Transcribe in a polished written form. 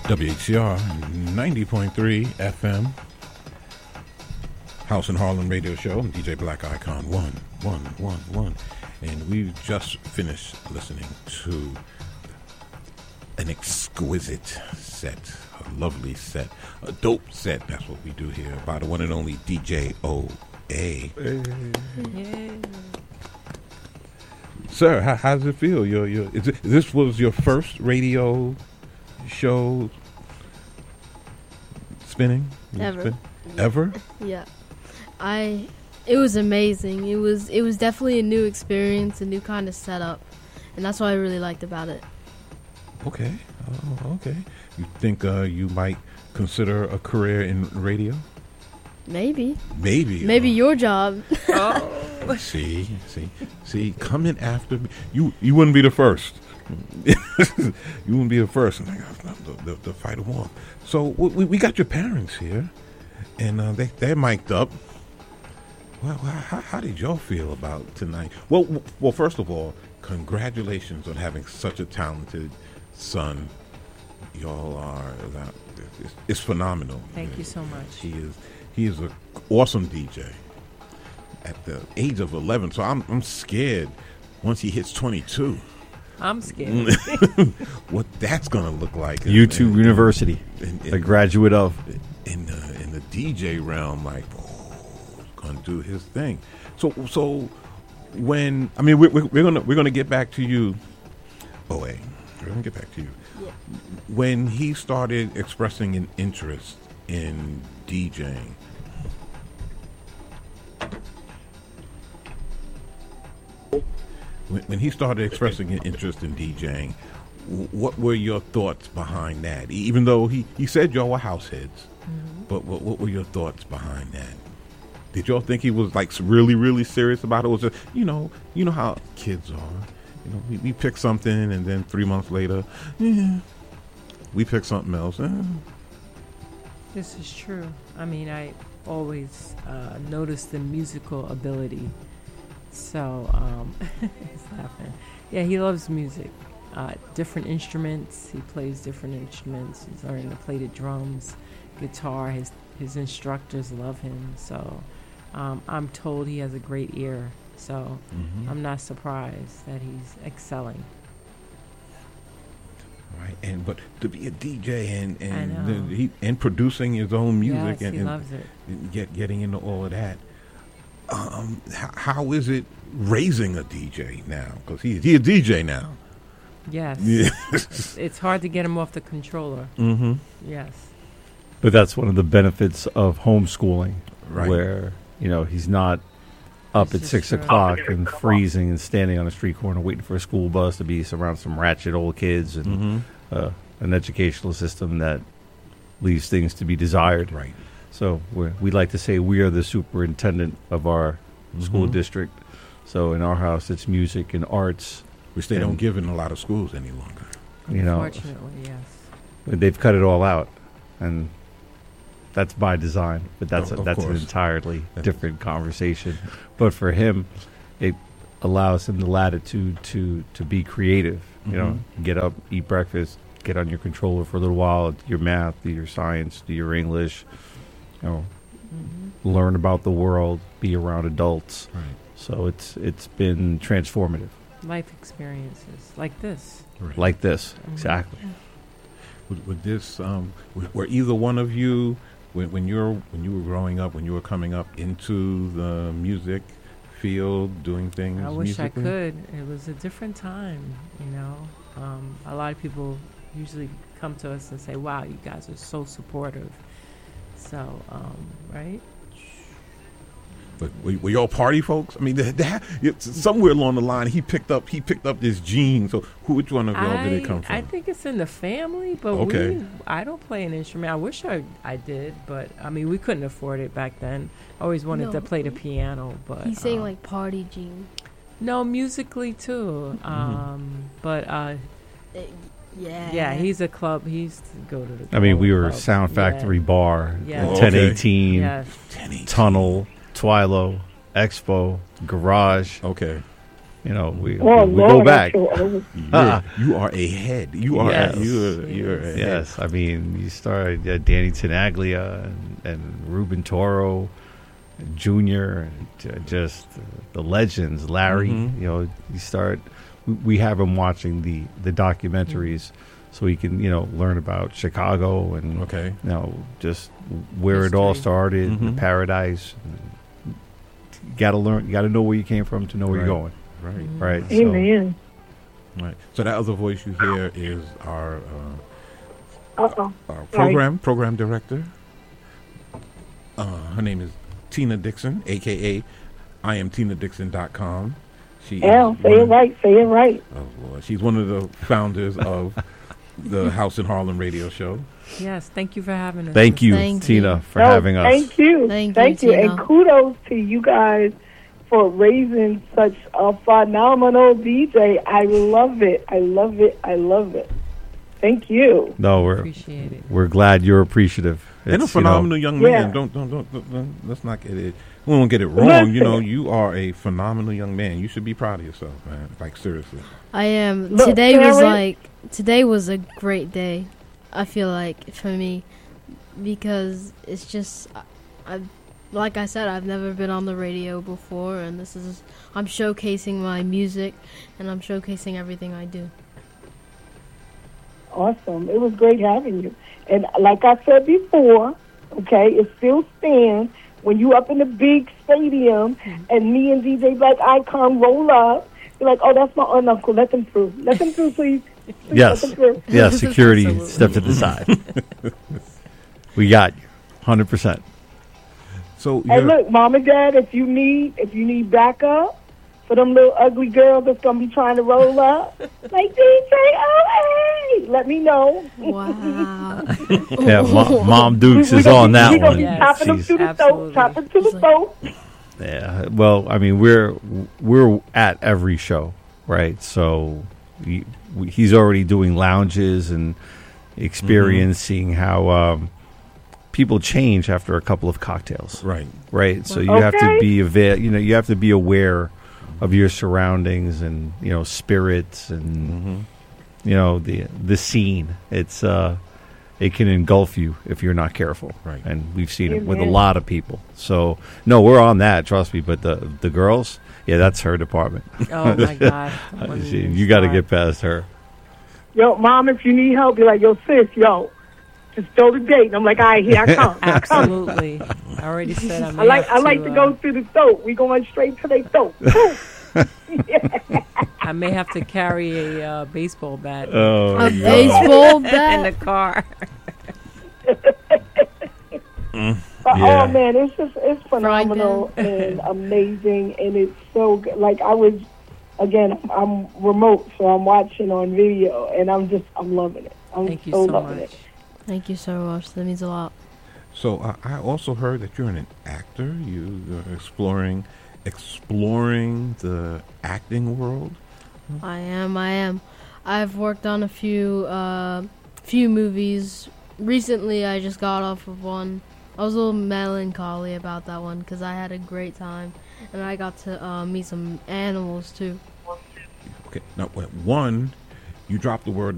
WHCR 90.3 FM, House and Harlem radio show. I'm DJ Black Icon 111. And we've just finished listening to an exquisite set, a lovely set, a dope set. That's what we do here by the one and only DJ OA. Hey. Yeah. Sir, how does it feel? This was your first radio show spinning? Ever? Yeah. It was amazing. It was definitely a new experience, a new kind of setup, and that's what I really liked about it. Okay. Okay. You think you might consider a career in radio? Maybe your job. Oh. See, coming after me. You wouldn't be the first. You wouldn't be the first. The fight them off. So we got your parents here, and they're mic'd up. Well, how did y'all feel about tonight? Well, first of all, congratulations on having such a talented son. Y'all are. It's phenomenal. Thank you so much. He is an awesome DJ at the age of 11. So I'm scared once he hits 22. I'm scared. What that's going to look like. YouTube University, a graduate of. In the DJ realm, like, going to do his thing. So when, I mean, we're gonna get back to you, OA. We're going to get back to you. Yeah. When he started expressing an interest in DJing, when he started expressing an interest in DJing, what were your thoughts behind that? Even though he said y'all were house heads, but what were your thoughts behind that? Did y'all think he was like really, really serious about it? Or was it, you know how kids are. You know, we pick something and then 3 months later, we pick something else. This is true. I mean, I always noticed the musical ability. So, he's laughing. Yeah, he loves music. Different instruments. He plays different instruments. He's learning to play the drums, guitar. His instructors love him. So, I'm told he has a great ear. So, I'm not surprised that he's excelling. Right, but to be a DJ and producing his own music, yes, he and loves it. Getting into all of that. How is it raising a DJ now? Because he's a DJ now. Yes. Yeah. It's hard to get him off the controller. Mm-hmm. Yes. But that's one of the benefits of homeschooling, right, where he's not up at 6 o'clock and freezing and standing on a street corner waiting for a school bus to be around some ratchet old kids and an educational system that leaves things to be desired. Right. So we like to say we are the superintendent of our school district. So in our house, it's music and arts, which they don't give in a lot of schools any longer. Unfortunately, yes. They've cut it all out, and that's by design. But that's an entirely different conversation. But for him, it allows him the latitude to be creative. Get up, eat breakfast, get on your controller for a little while, do your math, do your science, do your English. Learn about the world, be around adults. Right. So it's been transformative. Life experiences like this. Right. Like this, exactly. Would this were either one of you when you were growing up, when you were coming up into the music field, doing things? I wish musically? I could. It was a different time, A lot of people usually come to us and say, "Wow, you guys are so supportive." So, right? But were y'all party folks? I mean, somewhere along the line, he picked up this gene. So, which one of y'all did it come from? I think it's in the family, but I don't play an instrument. I wish I did, but I mean, we couldn't afford it back then. I always wanted to play the piano, but he's saying like party gene. No, musically too. But yeah, he's a club. He used to go to the club. I mean, we were Sound Factory Bar, 1018, Tunnel, Twilo, Expo, Garage. Okay. we Lord, go back. You are a head. You are. Yes. You're a Yes, head. I mean, you start Danny Tenaglia and Ruben Toro, Junior, just the legends. Larry, you start. We have him watching the documentaries, so he can learn about Chicago and just where it all started, the Paradise. You got to learn. You got to know where you came from to know where you're going. Right. Amen. Right. So that other voice you hear is our Uh-oh. program director. Her name is Tina Dixon, a.k.a. IamTinaDixon.com. She Say it right. Oh, Lord. She's one of the founders of the House in Harlem radio show. Yes, thank you for having us. Thank you, Thank Tina, you. for having us. Thank you. Thank you, Tina. And kudos to you guys for raising such a phenomenal DJ. I love it. Thank you. No, Appreciate it. we're glad you're appreciative. And a It's, phenomenal young man. Don't let's not get it. We won't get it wrong. You are a phenomenal young man. You should be proud of yourself, man. Like, seriously. I am. Look, Today was a great day. I feel like for me, because it's just like I said, I've never been on the radio before, and I'm showcasing my music, and I'm showcasing everything I do. Awesome. It was great having you. And like I said before, okay, it still stands when you up in the big stadium and me and DJ Black Icon roll up. You're like, oh, that's my aunt and uncle. Let them through. Let them through, please. Yes. Let them through. Yeah, security Absolutely. step to the side. We got you, 100%. So And look, Mom and Dad, if you need backup for them little ugly girls that's gonna be trying to roll up, like DJ, oh hey, let me know. Wow. Yeah, Mom Dukes is on that we gonna one. be Yes. chopping them She's- to the Absolutely. soap, chopping to the soap. Yeah, well, I mean, we're at every show, right? So he's already doing lounges and experiencing how people change after a couple of cocktails, right. So you have to be you have to be aware of your surroundings and spirits and the scene. It's it can engulf you if you're not careful. Right. And we've seen it with a Amen. lot of people. So, no, we're on that, trust me. But the girls, that's her department. Oh, my God. You got to get past her. Yo, Mom, if you need help, be like, yo, sis, just throw the date. And I'm like, all right, here I come. Absolutely. I already said I may I like to go through the soap. We going straight to the soap. I may have to carry a baseball bat A baseball in the bat. car. But, Yeah. oh man, it's phenomenal and amazing, and it's so good. Like I'm remote, so I'm watching on video, and I'm loving it. Thank you so so loving much. it. Thank you so much. That means a lot. So I also heard that you're an actor. You're exploring the acting world. I am. I've worked on a few movies. Recently, I just got off of one. I was a little melancholy about that one because I had a great time, and I got to meet some animals too. Okay. Now, one, you dropped the word